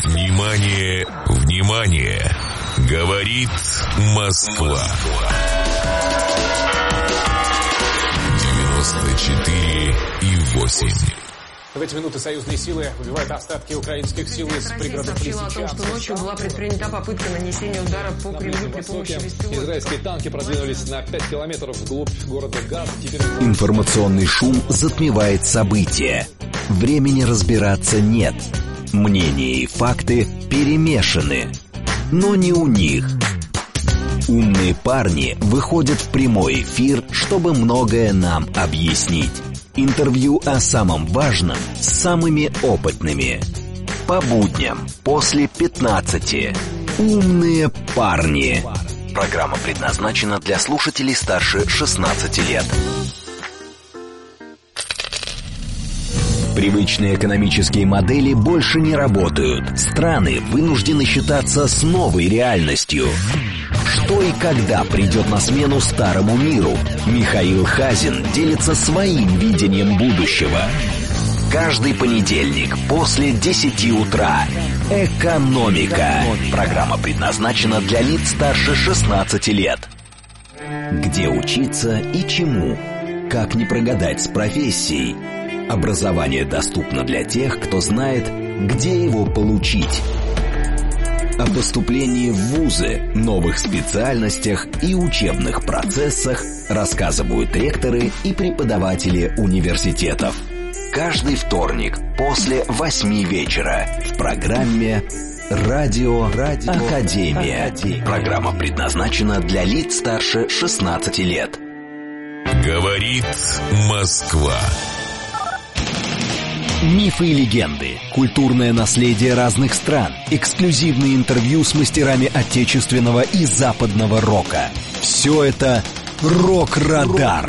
Внимание, внимание! Говорит Москва. 94,8. В эти минуты союзные силы выбивают остатки украинских сил из пригородов Лисичанска. Сообщила о том, что ночью была предпринята попытка нанесения удара по Кремлю при помощи беспилотников. Израильские танки продвинулись на 5 километров вглубь города Газ. Информационный шум затмевает события. Времени разбираться нет. Мнения и факты перемешаны. Но не у них. Умные парни выходят в прямой эфир, чтобы многое нам объяснить. Интервью о самом важном с самыми опытными. По будням после 15. Умные парни. Программа предназначена для слушателей старше 16 лет. Привычные экономические модели больше не работают. Страны вынуждены считаться с новой реальностью. Что и когда придет на смену старому миру? Михаил Хазин делится своим видением будущего. Каждый понедельник после 10 утра. «Экономика». Программа предназначена для лиц старше 16 лет. Где учиться и чему? Как не прогадать с профессией? Образование доступно для тех, кто знает, где его получить. О поступлении в вузы, новых специальностях и учебных процессах рассказывают ректоры и преподаватели университетов. Каждый вторник после 8 вечера в программе «Радио Академия». Программа предназначена для лиц старше 16 лет. Говорит Москва. Мифы и легенды, культурное наследие разных стран, эксклюзивные интервью с мастерами отечественного и западного рока. Все это «Рок-Радар».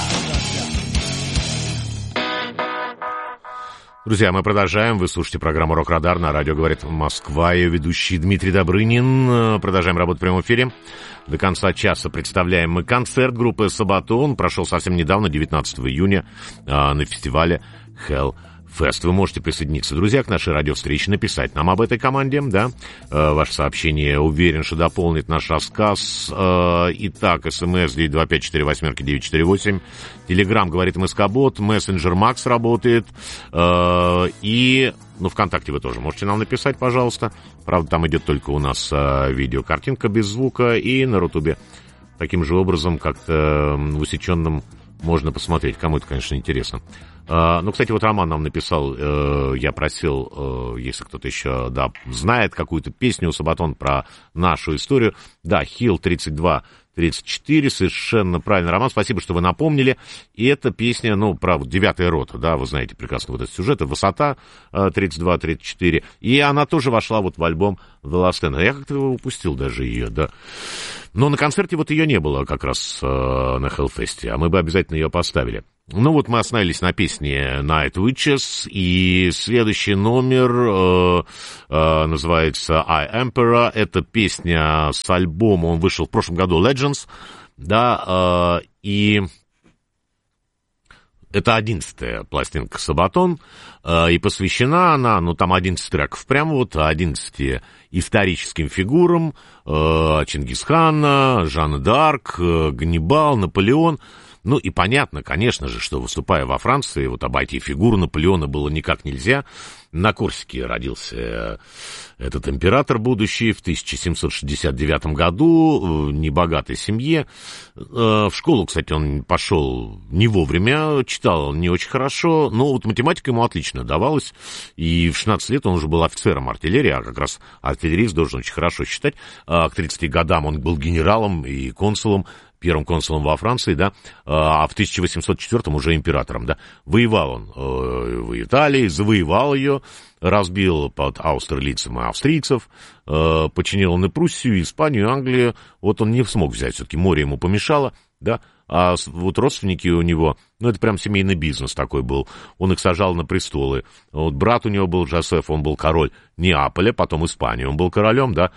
Друзья, мы продолжаем. Вы слушаете программу «Рок-Радар» на радио «Говорит Москва». Ее ведущий Дмитрий Добрынин. Продолжаем работу в прямом эфире. До конца часа представляем мы концерт группы «Сабатон». Прошел совсем недавно, 19 июня, на фестивале «Hell Фест». Вы можете присоединиться, друзья, к нашей радиовстрече, написать нам об этой команде, да. Ваше сообщение, уверен, что дополнит наш рассказ. Итак, СМС 925-48-948. Телеграм говорит МСК-бот. Мессенджер Макс работает. И, ВКонтакте вы тоже можете нам написать, пожалуйста. Правда, там идет только у нас видеокартинка без звука. И на Рутубе таким же образом, как-то в усеченном, можно посмотреть, кому это, конечно, интересно. Кстати, вот Роман нам написал, я просил, если кто-то еще, знает какую-то песню у Сабатон про нашу историю. Да, Хилл 32-34, совершенно правильно, Роман, спасибо, что вы напомнили. И эта песня, про 9-я рота, да, вы знаете прекрасно вот этот сюжет, «Высота» 32-34. И она тоже вошла вот в альбом The Last Stand. Я как-то упустил даже ее, да. Но на концерте вот ее не было как раз на Hellfest, а мы бы обязательно ее поставили. Мы остановились на песне Night Witches, и следующий номер называется I Emperor. Это песня с альбома, он вышел в прошлом году, Legends, да, и это 11-я пластинка Сабатон, и посвящена она, там 11 треков, прямо 11 историческим фигурам, Чингисхана, Жанна д'Арк, Ганнибал, Наполеон. И понятно, конечно же, что, выступая во Франции, обойти фигуру Наполеона было никак нельзя. На Корсике родился этот император будущий в 1769 году, в небогатой семье. В школу, кстати, он пошел не вовремя, читал не очень хорошо, но математика ему отлично давалась. И в 16 лет он уже был офицером артиллерии, а как раз артиллерист должен очень хорошо считать. К 30 годам он был генералом и консулом, первым консулом во Франции, да, а в 1804-м уже императором, да. Воевал он в Италии, завоевал ее, разбил под Аустерлицем и австрийцев, подчинил он и Пруссию, и Испанию, и Англию. Он не смог взять, все-таки море ему помешало, да. А родственники у него, это прям семейный бизнес такой был. Он их сажал на престолы. Брат у него был Жозеф, он был король Неаполя, потом Испании он был королем, да.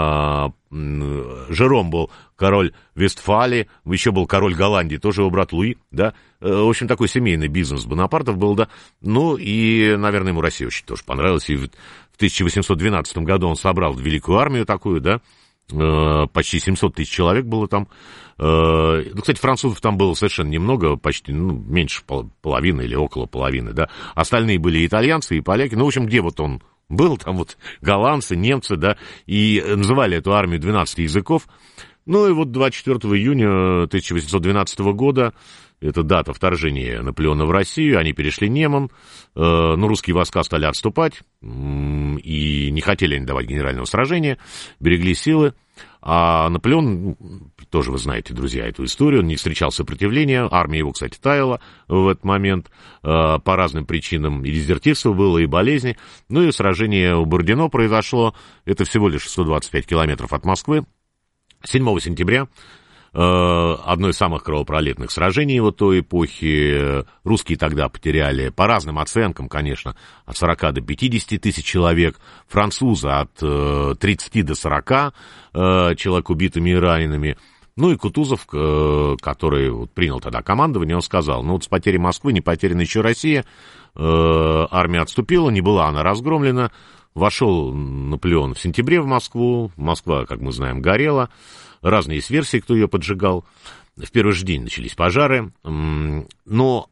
Жером был король Вестфалии, еще был король Голландии, тоже его брат Луи, да. В общем, такой семейный бизнес Бонапартов был, да. И, наверное, ему Россия очень тоже понравилась. И в 1812 году он собрал великую армию такую, да, почти 700 тысяч человек было там. Кстати, французов там было совершенно немного, почти, меньше половины или около половины, да. Остальные были итальянцы и поляки. Ну, в общем, где вот он был, там вот голландцы, немцы, да, и называли эту армию 12 языков. Ну, и вот 24 июня 1812 года, это дата вторжения Наполеона в Россию, они перешли Неман, но русские войска стали отступать, и не хотели они давать генерального сражения, берегли силы. А Наполеон, тоже вы знаете, друзья, эту историю, он не встречал сопротивления, армия его, кстати, таяла в этот момент по разным причинам, и дезертирство было, и болезни. Ну и сражение у Бородино произошло, это всего лишь 125 километров от Москвы, 7 сентября. Одно из самых кровопролитных сражений вот той эпохи. Русские тогда потеряли, по разным оценкам, конечно, от 40 до 50 тысяч человек. Французы от 30 до 40 человек убитыми и ранеными. Ну и Кутузов, который вот принял тогда командование, он сказал, ну вот с потерей Москвы не потеряна еще Россия. Армия отступила, не была она разгромлена. Вошел Наполеон в сентябре в Москву. Москва, как мы знаем, горела. Разные есть версии, кто ее поджигал. В первый же день начались пожары. Но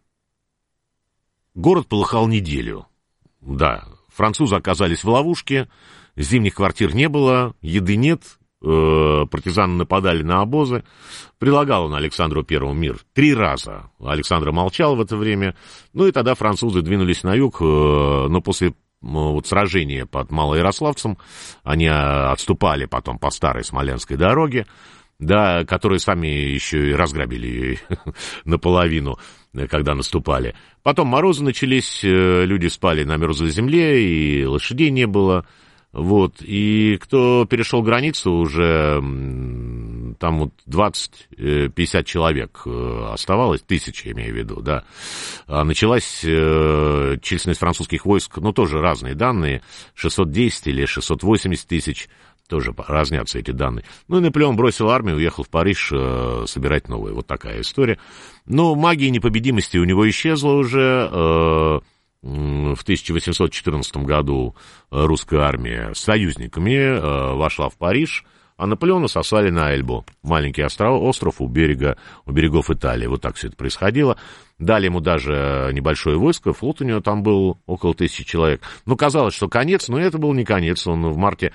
город полыхал неделю. Да, французы оказались в ловушке. Зимних квартир не было, еды нет. Партизаны нападали на обозы. Предлагал он Александру Первому мир 3 раза. Александр молчал в это время. Ну и тогда французы двинулись на юг. Но после вот сражения под Малоярославцем они отступали потом по старой Смоленской дороге, да, которые сами еще и разграбили наполовину, когда наступали. Потом морозы начались, люди спали на мерзлой земле, и лошадей не было. Вот, и кто перешел границу, уже там вот 20-50 человек оставалось, 1000, имею в виду, да. А началась численность французских войск, ну, тоже разные данные, 610 или 680 тысяч, тоже разнятся эти данные. Ну, и Наполеон бросил армию, уехал в Париж собирать новые, вот такая история. Но магия непобедимости у него исчезла уже. В 1814 году русская армия с союзниками вошла в Париж, а Наполеона сослали на Эльбу, маленький остров у берегов Италии. Вот так все это происходило. Дали ему даже небольшое войско, флот у него там был около 1000 человек. Ну, казалось, что конец, но это был не конец. Он в марте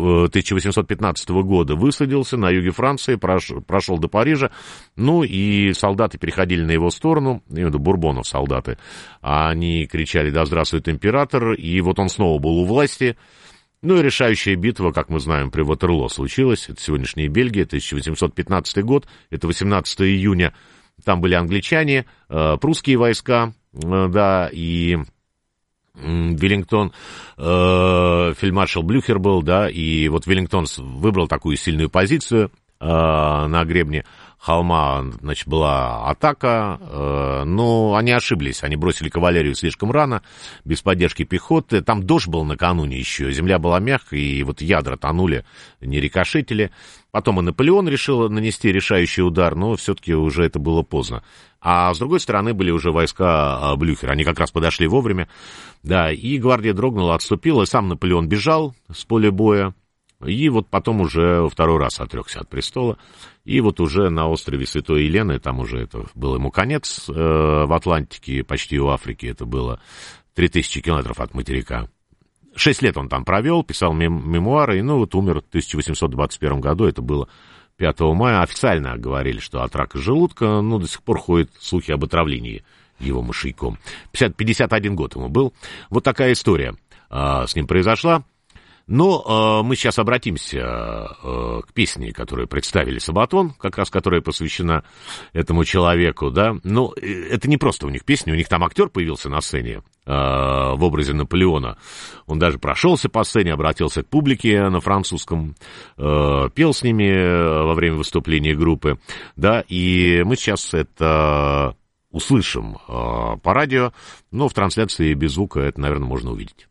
1815 года высадился на юге Франции, прошел до Парижа. Ну, и солдаты переходили на его сторону, именно Бурбонов солдаты. Они кричали «Да здравствует император!», и вот он снова был у власти. Ну и решающая битва, как мы знаем, при Ватерлоо случилась. Это сегодняшняя Бельгия, 1815 год, это 18 июня. Там были англичане, прусские войска, да, и Веллингтон, фельдмаршал Блюхер был, да, и вот Веллингтон выбрал такую сильную позицию на гребне холма, значит, была атака, но они ошиблись, они бросили кавалерию слишком рано, без поддержки пехоты, там дождь был накануне еще, земля была мягкая, и вот ядра тонули, не рикошетили. Потом и Наполеон решил нанести решающий удар, но все-таки уже это было поздно. А с другой стороны были уже войска Блюхера, они как раз подошли вовремя, да, и гвардия дрогнула, отступила, и сам Наполеон бежал с поля боя. И вот потом уже второй раз отрекся от престола. И вот уже на острове Святой Елены, там уже это был ему конец, в Атлантике, почти у Африки, это было 3000 километров от материка. 6 лет он там провел, писал мемуары, и ну вот умер в 1821 году, это было 5 мая. Официально говорили, что от рака желудка, но до сих пор ходят слухи об отравлении его мышьяком. 51 год ему был. Вот такая история с ним произошла. Но мы сейчас обратимся к песне, которую представили Сабатон, как раз которая посвящена этому человеку, да. Но это не просто у них песня, у них там актер появился на сцене в образе Наполеона. Он даже прошелся по сцене, обратился к публике на французском, пел с ними во время выступления группы, да. И мы сейчас это услышим по радио, но в трансляции без звука это, наверное, можно увидеть.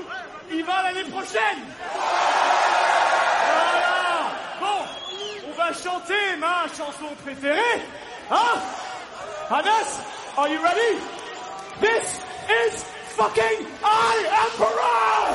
Chanter ma chanson préférée, hein? Hannes, are you ready? This is fucking I Emperor!